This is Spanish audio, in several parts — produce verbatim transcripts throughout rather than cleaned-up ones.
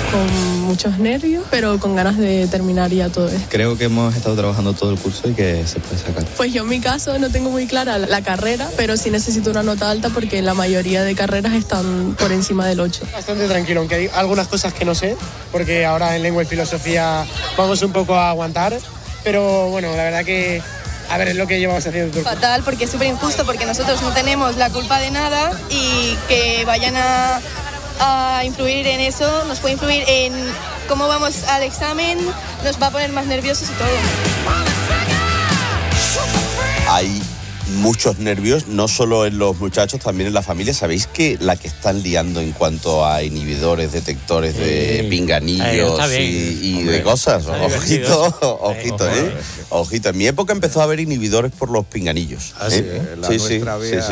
con muchos nervios, pero con ganas de terminar ya todo esto. Creo que hemos estado trabajando todo el curso y que se puede sacar. Pues yo en mi caso no tengo muy clara la carrera, pero sí necesito una nota alta porque la mayoría de carreras están por encima del ocho. Bastante tranquilo, aunque hay algunas cosas que no sé, porque ahora en lengua y filosofía vamos un poco a aguantar, pero bueno, la verdad que a ver, es lo que llevamos haciendo todo. Fatal, porque es súper injusto, porque nosotros no tenemos la culpa de nada y que vayan a, a influir en eso, nos puede influir en cómo vamos al examen, nos va a poner más nerviosos y todo. Hay muchos nervios, no solo en los muchachos, también en la familia. ¿Sabéis que la que están liando en cuanto a inhibidores, detectores de Sí. pinganillos Ay, y, y Hombre, de cosas? está Ojito, divertido. ojito, Eh, ¿eh? Ojito. En mi época empezó a haber inhibidores por los pinganillos. Ah, sí, ¿eh? la sí, nuestra sí, había- sí, sí.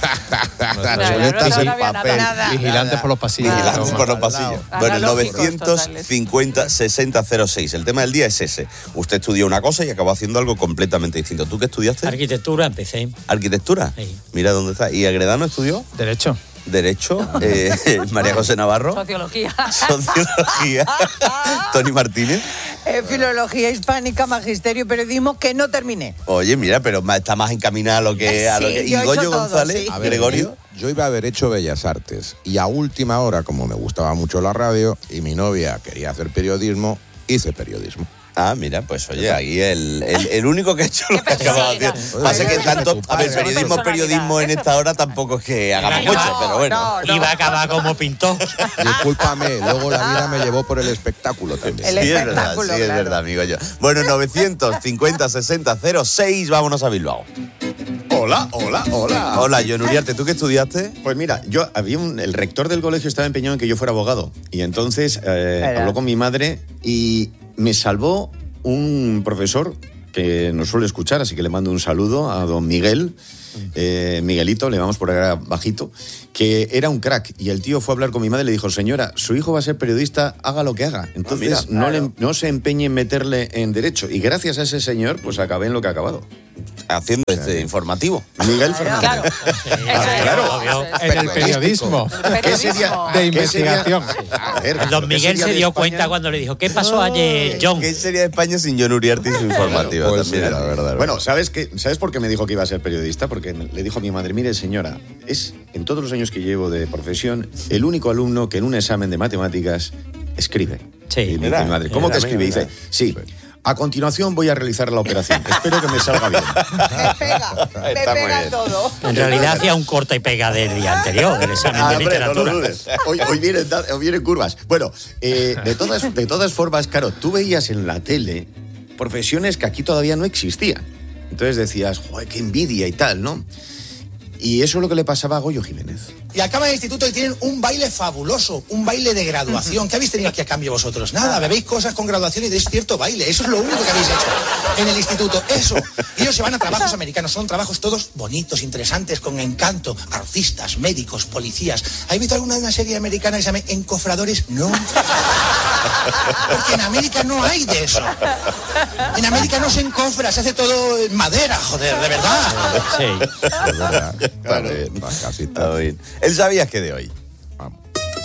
Las chuletas en papel. Vigilantes por los pasillos. Vigilantes por los pasillos. Bueno, el novecientos cincuenta sesenta cero seis. El tema del día es ese. Usted estudió una cosa y acabó haciendo algo completamente distinto. ¿Tú qué estudiaste? Arquitectura empecé. ¿Arquitectura? Sí. Mira dónde está. ¿Y Agredano estudió? Derecho. Derecho. Eh, María José Navarro. Sociología. Sociología. Tony Martínez. Eh, filología hispánica, magisterio, periodismo, que no terminé. Oye, mira, pero ma- está más encaminada a lo que... a lo Sí, que... ¿Y yo he hecho Goyo todo, González? sí. A ver, ¿Gregorio? Yo, yo iba a haber hecho Bellas Artes y a última hora, como me gustaba mucho la radio y mi novia quería hacer periodismo, hice periodismo. Ah, mira, pues oye, aquí el, el, el único que ha hecho lo que acaba de hacer. Pasa que tanto, a ver, periodismo, periodismo en esta hora tampoco es que hagamos No, mucho, pero bueno. no, no. Iba a acabar como pintor. Discúlpame, luego la vida me llevó por el espectáculo también. El Sí, es verdad, espectáculo, sí, es claro. verdad, amigo yo. Bueno, novecientos cincuenta sesenta cero seis, vámonos a Bilbao. Hola, hola, hola. Hola, John Uriarte, ¿tú qué estudiaste? Pues mira, yo había un, el rector del colegio estaba empeñado en que yo fuera abogado. Y entonces eh, Era. habló con mi madre y me salvó un profesor que nos suele escuchar, así que le mando un saludo a don Miguel, eh, Miguelito, le vamos por ahora bajito, que era un crack. Y el tío fue a hablar con mi madre y le dijo, señora, su hijo va a ser periodista, haga lo que haga. Entonces mira, no, claro. le, no se empeñe en meterle en derecho. Y gracias a ese señor, pues acabé en lo que he acabado. Haciendo este informativo. Miguel Fernández. Claro. Claro, obvio. En el periodismo. ¿Qué sería? De ¿Qué sería? investigación. A ver, Don ¿qué Miguel sería se de dio España? cuenta cuando le dijo, ¿qué pasó ayer, John? ¿Qué sería de España sin John Uriarte y su informativa? Pues también, sí, la la verdad. Bueno, ¿sabes qué? ¿Sabes por qué me dijo que iba a ser periodista? Porque le dijo a mi madre, mire señora, es en todos los años que llevo de profesión el único alumno que en un examen de matemáticas escribe. Sí. Y me dice Mira, mi madre, ¿cómo mira, que escribe? Y mira, dice, sí. A continuación voy a realizar la operación. Espero que me salga bien. Me pega, me Está muy pega bien. todo. En realidad hacía un corta y pega del día anterior, del examen Ah, de hombre, no literatura. lo dudes. Hoy, hoy, vienen, da- hoy vienen curvas. Bueno, eh, de, todas, de todas formas, claro, tú veías en la tele profesiones que aquí todavía no existían. Entonces decías, joder, qué envidia y tal, ¿no? Y eso es lo que le pasaba a Goyo Jiménez. Y acaban el instituto y tienen un baile fabuloso, un baile de graduación. ¿Qué habéis tenido aquí a cambio vosotros? Nada, bebéis cosas con graduación y deis cierto baile. Eso es lo único que habéis hecho en el instituto. Eso. Y ellos se van a trabajos americanos. Son trabajos todos bonitos, interesantes, con encanto. Artistas, médicos, policías. ¿Habéis visto alguna de una serie americana que se llama Encofradores? No. Porque en América no hay de eso. En América no se encofra, se hace todo en madera, joder, de verdad. Sí. Es verdad. Claro, bien. Las casitas. Está bien. ¿Él sabías que de hoy? Vamos.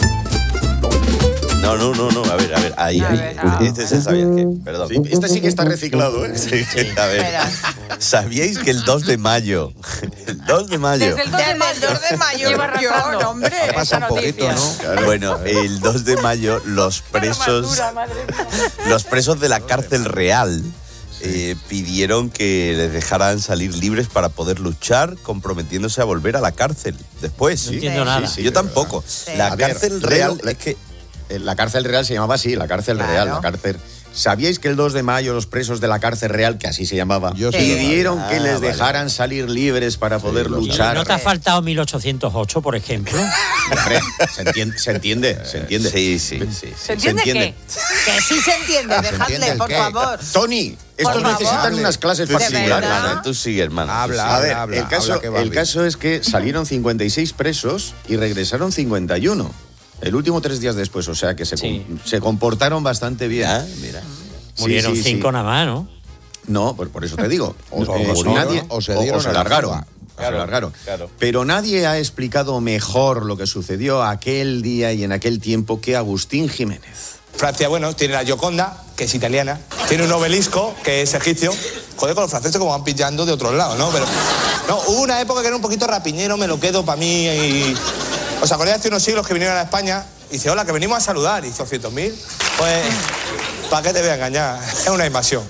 No, no, no, no. A ver, a ver. Ahí, A ahí. ver, ah. Este es el sabías que. Perdón. Sí, este sí que está reciclado, ¿eh? Sí, a ver. Espera. ¿Sabíais que el dos de mayo, el dos de mayo, Desde el dos de mayo, Lleva arrastrando. yo, hombre. Ha pasado un poquito, ¿no? Claro. bueno, el dos de mayo los presos, los presos de la cárcel real eh, pidieron que les dejaran salir libres para poder luchar, comprometiéndose a volver a la cárcel después. No entiendo nada. Sí, yo tampoco. La A ver, cárcel real leo- es que Eh, La cárcel real se llamaba así, la cárcel Claro. real, la cárcel. ¿Sabíais que el dos de mayo los presos de la cárcel real, que así se llamaba, Yo sí pidieron lo que sabía. les Ah, vale. dejaran salir libres para poder lo luchar? ¿No te ha faltado mil ochocientos ocho, por ejemplo? Hombre, se entiende, se entiende, se entiende. sí, sí, sí, sí. ¿Se entiende, entiende. qué? Que sí se entiende, ¿Se entiende dejadle, el por qué? favor. Tony, estos Por favor. necesitan unas clases Tú sigue, verdad? particulares. hermano, tú sigue, hermano. Habla, tú A ver, habla, el, caso, habla que va el bien. caso es que salieron cincuenta y seis presos y regresaron cincuenta y uno. El último tres días después, o sea que se, Sí. com- se comportaron bastante bien. Ah, mira. Sí, Murieron sí, sí. cinco nada más, ¿no? No, por, por eso te digo. O, Eh, o- o- nadie, o se o- dieron o se a la largaron. fuga. se Claro, largaron. claro. Pero nadie ha explicado mejor lo que sucedió aquel día y en aquel tiempo que Agustín Jiménez. Francia, bueno, tiene la Gioconda, que es italiana, tiene un obelisco, que es egipcio. Joder, con los franceses como van pillando de otros lados, ¿no? Pero no, hubo una época que era un poquito rapiñero, me lo quedo para mí y... ¿Os acordáis hace unos siglos que vinieron a España? Y dice, hola, que venimos a saludar. Y hizo doscientos mil. Pues, ¿para qué te voy a engañar? Es una invasión.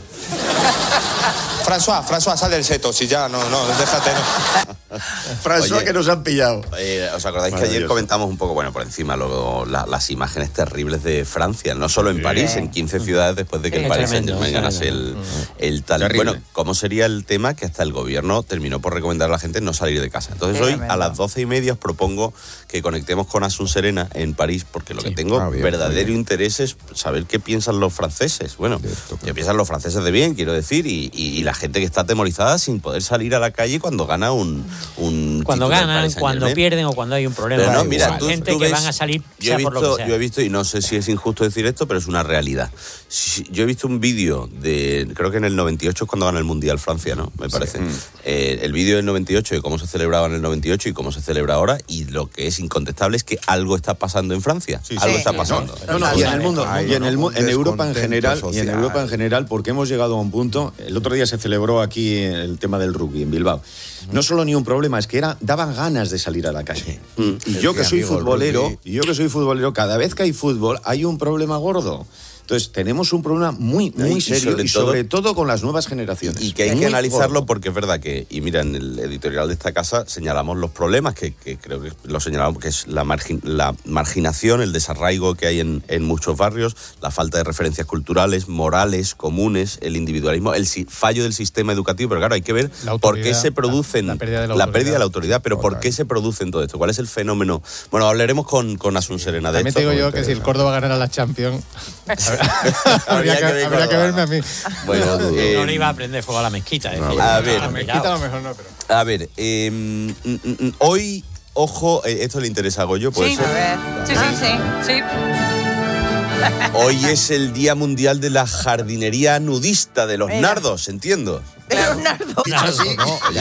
François, François, sal del seto, si ya, no, no, déjate, no. François, Oye, que nos han pillado. Eh, ¿Os acordáis que ayer Maravilloso. comentamos un poco, bueno, por encima, lo- la- las imágenes terribles de Francia? No solo en Sí. París, en quince ciudades después de que Sí, el Paris tremendo, Saint-Germain ganase el, el tal. Terrible. Bueno, ¿cómo sería el tema que hasta el gobierno terminó por recomendar a la gente no salir de casa? Entonces Qué hoy tremendo. a las doce y media os propongo que conectemos con Asun Serena en París, porque lo Sí. que tengo Ah, bien, verdadero bien. interés es saber qué piensan los franceses. Bueno, qué piensan los franceses de bien, quiero decir, y, y- y la gente que está atemorizada sin poder salir a la calle cuando gana un, un Cuando título del ganan, Paris cuando Saint-Germain. pierden o cuando hay un problema. Pero no, Hay mira, igual. tú, gente tú que ves- van a salir, yo he sea por lo visto, que sea. yo he visto, y no sé si es injusto decir esto, pero es una realidad. Si- Yo he visto un vídeo de, creo que en el noventa y ocho es cuando gana el Mundial Francia, ¿no? Me parece. Eh, el vídeo del noventa y ocho, de cómo se celebraba en el noventa y ocho y cómo se celebra ahora, y lo que es incontestable es que algo está pasando en Francia. Sí, algo sí. está No, pasando. No, no, y en el mundo, Hay y en, el, mu- un en Europa en descontento general, y en social. Europa en general, porque hemos llegado a un punto. El otro día se celebró aquí el tema del rugby en Bilbao. No solo ni un problema, es que era, daban ganas de salir a la calle. Y yo Es que mi soy amigo el futbolero, rugby. y yo que soy futbolero, cada vez que hay fútbol hay un problema gordo. Entonces tenemos un problema muy, muy Y serio sobre y todo- sobre todo con las nuevas generaciones. Y que hay Muy que analizarlo gordo. porque es verdad que, y mira, en el editorial de esta casa señalamos los problemas, que, que creo que lo señalamos, que es la, margin- la marginación, el desarraigo que hay en, en muchos barrios, la falta de referencias culturales, morales, comunes, el individualismo, el si- fallo del sistema educativo, pero claro, hay que ver La por qué autoridad, se producen, la- la pérdida de la la autoridad. pérdida de la autoridad, pero por Total. qué se producen todo esto, cuál es el fenómeno. Bueno, hablaremos con, con Asun Serena de También esto. te digo yo porque- que si el Córdoba ganara la Champions, habría, Habría que, que ver habría que Córdoba, verme a ¿no? mí. Bueno, eh, No le iba a prender fuego a la mezquita. eh, No, que a ya ver. estaba La pillado. mezquita a lo mejor no, pero... A ver, eh, mm, mm, mm, hoy, ojo, eh, esto le interesa a Goyo, ¿puede Sí, ser? a ver. Sí, sí, sí. sí. Hoy es el Día Mundial de la Jardinería Nudista de los Mira. nardos, entiendo. De Leonardo. Claro, No,